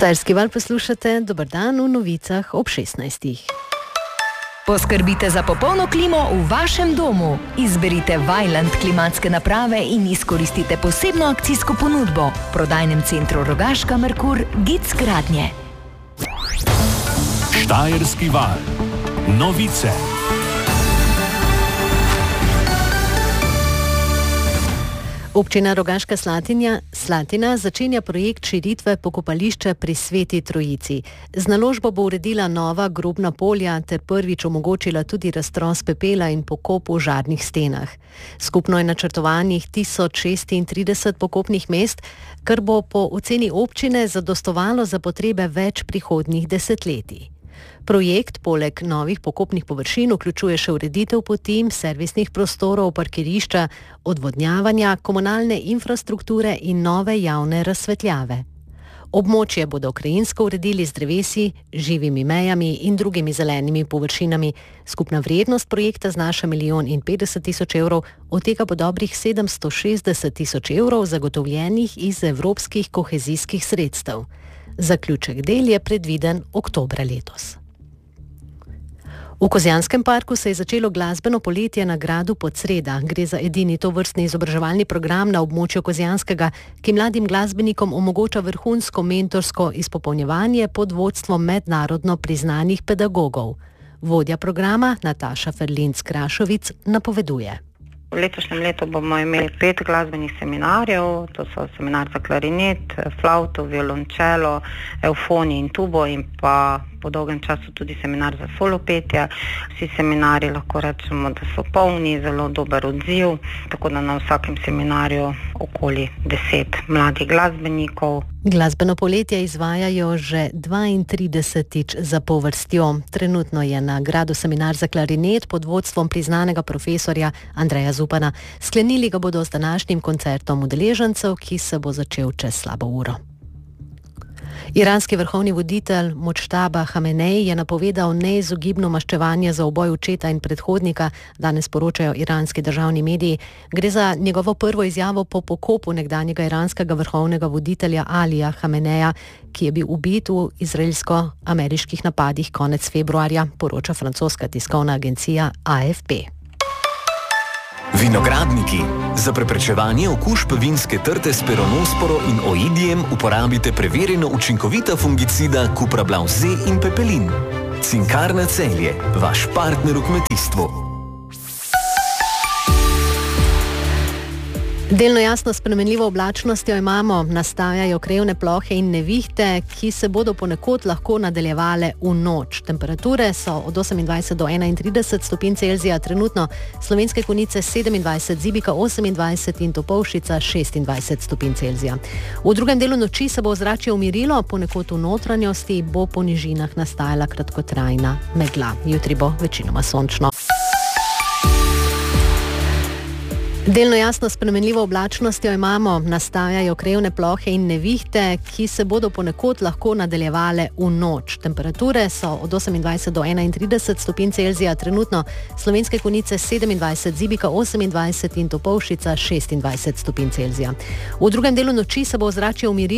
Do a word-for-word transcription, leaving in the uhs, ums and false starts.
Štajerski val poslušate, dober dan v novicah ob šestnajstih. Poskrbite za popolno klimo v vašem domu. Izberite Vaillant klimatske naprave in izkoristite posebno akcijsko ponudbo. V prodajnem centru Rogaška Merkur Gic gradnje. Štajerski val. Novice. Občina Rogaška Slatina, Slatina začenja projekt širitve pokopališča pri Sveti Trojici. Z naložbo bo uredila nova grobna polja ter prvič omogočila tudi raztros pepela in pokop v žarnih stenah. Skupno je načrtovanih tisoč šestintrideset pokopnih mest, kar bo po oceni občine zadostovalo za potrebe več prihodnjih desetletij. Projekt poleg novih pokopnih površin vključuje še ureditev poti, servisnih prostorov, parkirišča, odvodnjavanja, komunalne infrastrukture in nove javne razsvetljave. Območje bodo krajinsko uredili z drevesi, živimi mejami in drugimi zelenimi površinami. Skupna vrednost projekta znaša milijon in petdeset tisoč evrov, od tega bo dobrih sedemsto šestdeset tisoč evrov zagotovljenih iz evropskih kohezijskih sredstev. Zaključek del je predviden oktobra letos. V Kozjanskem parku se je začelo glasbeno poletje na gradu Podsreda. Gre za edini tovrstni izobraževalni program na območju Kozjanskega, ki mladim glasbenikom omogoča vrhunsko mentorsko izpopolnjevanje pod vodstvom mednarodno priznanih pedagogov. Vodja programa Nataša Ferlinc-Krašovic napoveduje. V letošnjem letu bomo imeli pet glasbenih seminarjev, to so seminar za klarinet, flavto, violončelo, evfoni in tubo in pa po dolgem času tudi seminar za solo petje. Vsi seminarji lahko rečemo, da so polni, zelo dober odziv, tako da na vsakem seminarju okoli deset mladih glasbenikov. Glasbeno poletje izvajajo že dvaintridesetič zapovrstjo. Trenutno je na gradu seminar za klarinet pod vodstvom priznanega profesorja Andreja Zupana. Sklenili ga bodo z današnjim koncertom udeležencev, ki se bo začel čez slabo uro. Iranski vrhovni voditelj Modžtaba Hamenej je napovedal neizogibno maščevanje za uboj očeta in predhodnika, danes poročajo iranski državni mediji. Gre za njegovo prvo izjavo po pokopu nekdanjega iranskega vrhovnega voditelja Alija Hameneja, ki je bil ubit v izraelsko-ameriških napadih konec februarja, poroča francoska tiskovna agencija A F P. Vinogradniki. Za preprečevanje okužb vinske trte s peronosporo in oidijem uporabite preverjeno učinkovita fungicida Cuprablau Z in Pepelin. Cinkarna Celje, vaš partner v kmetijstvu. Delno jasno spremenljivo oblačnostjo imamo, nastajajo krevne plohe in nevihte, ki se bodo ponekod lahko nadaljevale v noč. Temperature so od osemindvajset do enaintrideset stopinj Celzija, trenutno Slovenske Konjice sedemindvajset, Zibika osemindvajset in Topolšica šestindvajset stopinj Celzija. V drugem delu noči se bo ozračje umirilo, ponekod v notranjosti bo po nižinah nastajala kratkotrajna megla. Jutri bo večinoma sončno. Delno jasno spremenljivo oblačnostjo imamo, nastajajo krevne plohe in nevihte, ki se bodo ponekod lahko nadaljevale v noč. Temperature so od osemindvajset do enaintrideset stopinj Celzija, trenutno Slovenske Konjice sedemindvajset, Zibika osemindvajset in Topolšica šestindvajset stopinj Celzija. V drugem delu noči se bo ozračje umirilo.